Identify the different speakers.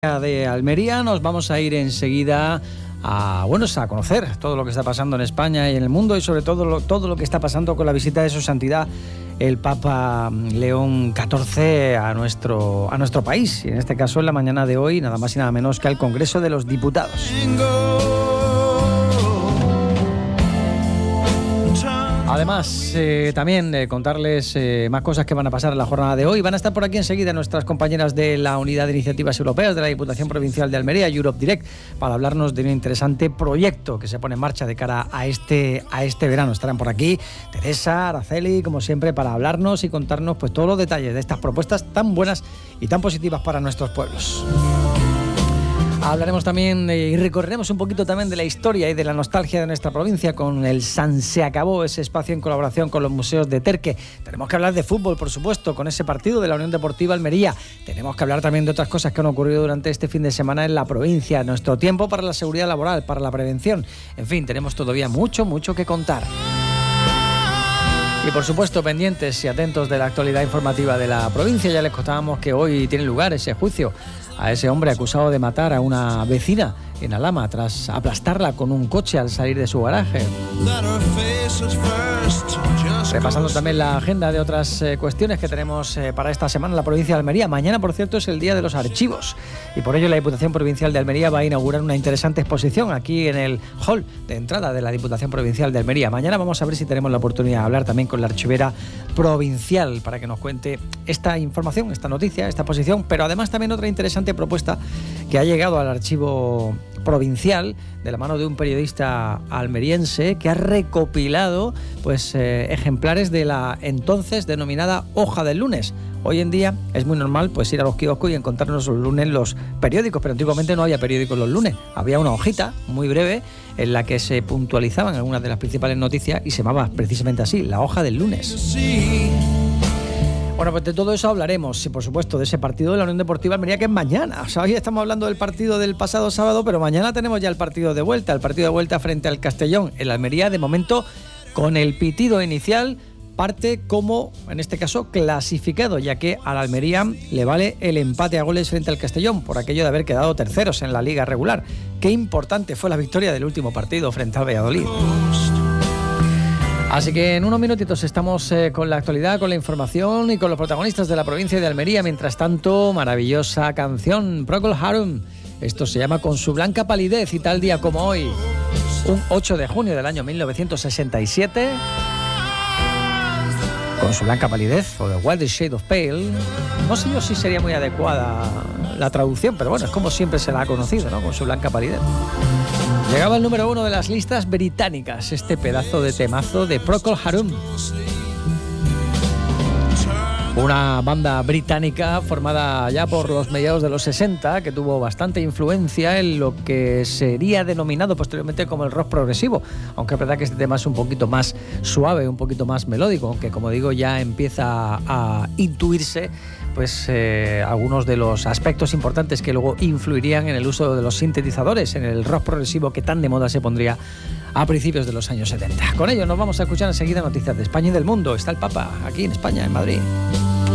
Speaker 1: De Almería nos vamos a ir enseguida a conocer todo lo que está pasando en España y en el mundo, y sobre todo todo lo que está pasando con la visita de su santidad el Papa León XIV a nuestro país, y en este caso en la mañana de hoy nada más y nada menos que al Congreso de los Diputados. Además, también contarles más cosas que van a pasar en la jornada de hoy. Van a estar por aquí enseguida nuestras compañeras de la Unidad de Iniciativas Europeas de la Diputación Provincial de Almería, Europe Direct, para hablarnos de un interesante proyecto que se pone en marcha de cara a este verano. Estarán por aquí Teresa, Araceli, como siempre, para hablarnos y contarnos pues todos los detalles de estas propuestas tan buenas y tan positivas para nuestros pueblos. Hablaremos también y recorreremos un poquito también de la historia y de la nostalgia de nuestra provincia con el San Se Acabó, ese espacio en colaboración con los museos de Terque. Tenemos que hablar de fútbol, por supuesto, con ese partido de la Unión Deportiva Almería. Tenemos que hablar también de otras cosas que han ocurrido durante este fin de semana en la provincia, nuestro tiempo para la seguridad laboral, para la prevención. En fin, tenemos todavía mucho que contar. Y por supuesto, pendientes y atentos de la actualidad informativa de la provincia. Ya les contábamos que hoy tiene lugar ese juicio a ese hombre acusado de matar a una vecina en Alhama tras aplastarla con un coche al salir de su garaje. Repasando también la agenda de otras cuestiones que tenemos para esta semana en la provincia de Almería. Mañana, por cierto, es el Día de los Archivos, y por ello la Diputación Provincial de Almería va a inaugurar una interesante exposición aquí en el hall de entrada de la Diputación Provincial de Almería. Mañana vamos a ver si tenemos la oportunidad de hablar también con la archivera provincial para que nos cuente esta información, esta noticia, esta exposición, pero además también otra interesante propuesta que ha llegado al archivo provincial de la mano de un periodista almeriense que ha recopilado ejemplares de la entonces denominada hoja del lunes. Hoy en día es muy normal pues ir a los kioscos y encontrarnos los lunes los periódicos, pero antiguamente no había periódicos los lunes. Había una hojita muy breve en la que se puntualizaban algunas de las principales noticias y se llamaba precisamente así, la hoja del lunes. Bueno, pues de todo eso hablaremos, y por supuesto de ese partido de la Unión Deportiva Almería, que es mañana. O sea, hoy estamos hablando del partido del pasado sábado, pero mañana tenemos ya el partido de vuelta frente al Castellón. El Almería, de momento, con el pitido inicial, parte como, en este caso, clasificado, ya que al Almería le vale el empate a goles frente al Castellón, por aquello de haber quedado terceros en la liga regular. Qué importante fue la victoria del último partido frente al Valladolid. Así que en unos minutitos estamos con la actualidad, con la información y con los protagonistas de la provincia de Almería. Mientras tanto, maravillosa canción, Procol Harum. Esto se llama Con su blanca palidez, y tal día como hoy, un 8 de junio del año 1967, Con su blanca palidez, o The Wildest Shade of Pale. No sé yo si sería muy adecuada la traducción, pero bueno, es como siempre se la ha conocido, ¿no? Con su blanca palidez. Llegaba el número 1 de las listas británicas, este pedazo de temazo de Procol Harum. Una banda británica formada ya por los mediados de los 60, que tuvo bastante influencia en lo que sería denominado posteriormente como el rock progresivo, aunque es verdad que este tema es un poquito más suave, un poquito más melódico, aunque como digo ya empieza a intuirse algunos de los aspectos importantes que luego influirían en el uso de los sintetizadores en el rock progresivo que tan de moda se pondría a principios de los años 70. Con ello nos vamos a escuchar enseguida noticias de España y del mundo. Está el Papa aquí en España, en Madrid.